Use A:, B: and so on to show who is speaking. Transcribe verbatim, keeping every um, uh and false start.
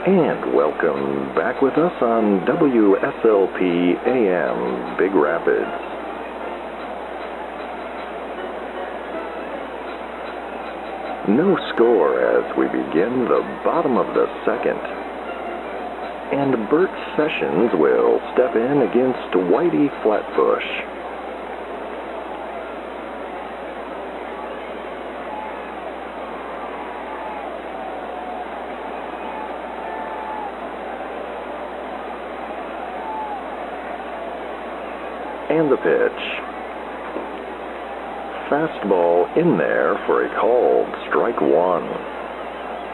A: And welcome back with us on W S L P A M Big Rapids. No score as we begin the bottom of the second. And Bert Sessions will step in against Whitey Flatbush. And the pitch. Fastball in there for a called strike one.